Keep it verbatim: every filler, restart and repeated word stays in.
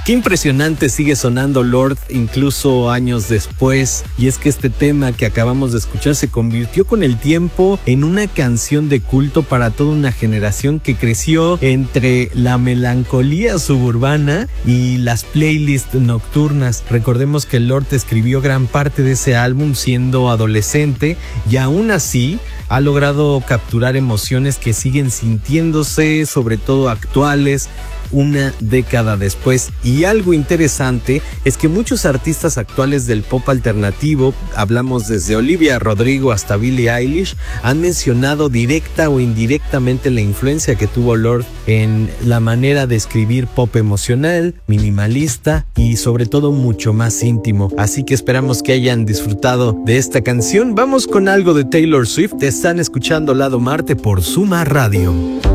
Qué impresionante sigue sonando Lorde incluso años después, y es que este tema que acabamos de escuchar se convirtió con el tiempo en una canción de culto para toda una generación que creció entre la melancolía suburbana y las playlists nocturnas. Recordemos que Lorde escribió gran parte de ese álbum siendo adolescente y aún así ha logrado capturar emociones que siguen sintiéndose, sobre todo actuales, una década después. Y algo interesante es que muchos artistas actuales del pop alternativo, hablamos desde Olivia Rodrigo hasta Billie Eilish, han mencionado directa o indirectamente la influencia que tuvo Lorde en la manera de escribir pop emocional, minimalista y sobre todo mucho más íntimo. Así que esperamos que hayan disfrutado de esta canción. Vamos con algo de Taylor Swift. Te están escuchando Lado Marte por Suma Radio.